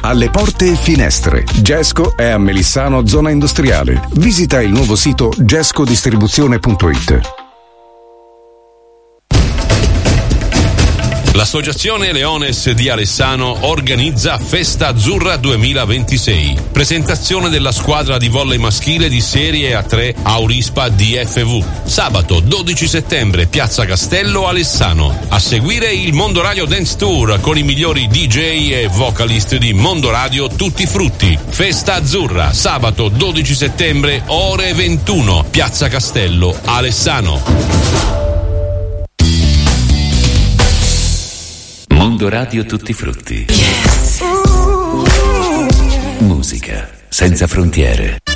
alle porte e finestre. Gesco è a Melissano, zona industriale. Visita il nuovo sito gescodistribuzione.it. L'Associazione Leones di Alessano organizza Festa Azzurra 2026. Presentazione della squadra di volley maschile di Serie A3 Aurispa DFV. Sabato 12 settembre, Piazza Castello, Alessano. A seguire il Mondo Radio Dance Tour con i migliori DJ e vocalist di Mondo Radio Tutti Frutti. Festa Azzurra, sabato 12 settembre, ore 21, Piazza Castello, Alessano. Mondo Radio Tutti Frutti. Musica senza frontiere.